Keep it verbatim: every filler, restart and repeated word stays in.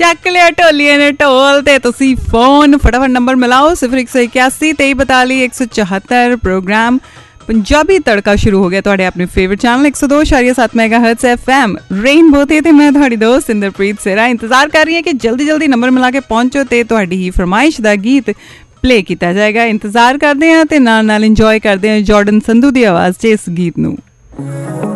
ਚੱਕ ਲਿਆ ਢੋਲੀਏ ਨੇ ਢੋਲ ਤੇ ਤੁਸੀਂ ਫੋਨ ਫਟਾਫਟ ਨੰਬਰ ਮਿਲਾਓ ਸਿਫਰ ਇੱਕ ਸੌ ਇਕਿਆਸੀ ਤੇਈ ਬਤਾਲੀ ਇੱਕ ਸੌ ਚੁਹੱਤਰ। ਪ੍ਰੋਗਰਾਮ ਪੰਜਾਬੀ ਤੜਕਾ ਸ਼ੁਰੂ ਹੋ ਗਿਆ ਤੁਹਾਡੇ ਆਪਣੇ ਫੇਵਰਿਟ ਚੈਨਲ ਇੱਕ ਸੌ ਦੋ ਇਸ਼ਾਰੀਆ ਸੱਤ ਮੈਗਾਹਰਟਜ਼ ਐਫ ਐਮ ਰੇਨਬੋ ਤੇ। ਤੇ ਮੈਂ ਤੁਹਾਡੀ ਦੋਸਤ ਇੰਦਰਪ੍ਰੀਤ ਸੇਰਾ ਇੰਤਜ਼ਾਰ ਕਰ ਰਹੀ ਹਾਂ ਕਿ ਜਲਦੀ ਜਲਦੀ ਨੰਬਰ ਮਿਲਾ ਕੇ ਪਹੁੰਚੋ ਤੇ ਤੁਹਾਡੀ ਹੀ ਫਰਮਾਇਸ਼ ਦਾ ਗੀਤ ਪਲੇ ਕੀਤਾ ਜਾਏਗਾ। ਇੰਤਜ਼ਾਰ ਕਰਦੇ ਹਾਂ ਤੇ ਨਾਲ ਨਾਲ ਇੰਜੋਏ ਕਰਦੇ ਹਾਂ ਜਾਰਡਨ ਸੰਧੂ ਦੀ ਆਵਾਜ਼ 'ਚ ਇਸ ਗੀਤ ਨੂੰ।